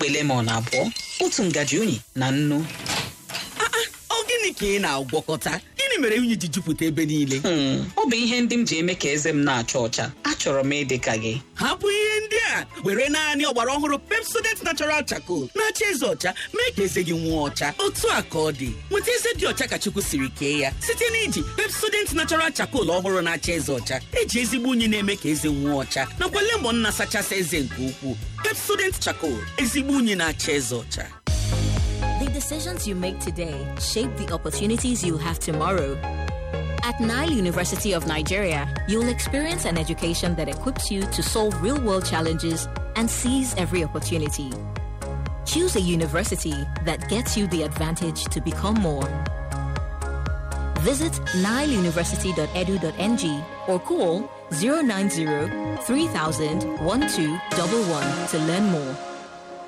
ogbe lemon abụọ, otu ngaji unyi na nnu. Ọ gịnị ka ị na-agwọkọta? Gịnị mere unyi ji jupụta ebe niile? Ọ bụ ihe ndị m ji eme ka eze m na-acha ọcha. Achọrọ m ịdị ka gị. Hapụ ihe ndị a, were naanị ọgbara ọhụrụ Pepsodent Natural Charcoal na-acha eze ọcha mee ka eze gị nwụọ ọcha. Otu a ka ọ dị, nweta eze dị ọcha ka Chukwu siri kee ya site n'iji Pepsodent Natural Charcoal ọhụrụ na-acha eze ọcha, eji ezigbo unyi na-eme ka eze nwụọ ọcha, nakwa lemon na-asachasị eze nke ukwuu. Pepsodent Charcoal, ezigbo unyi na-acha eze ọcha. The decisions you make today shape the opportunities you'll have tomorrow. At Nile University of Nigeria, you'll experience an education that equips you to solve real-world challenges and seize every opportunity. Choose a university that gets you the advantage to become more. Visit nileuniversity.edu.ng or call 090 3000 1211 to learn more.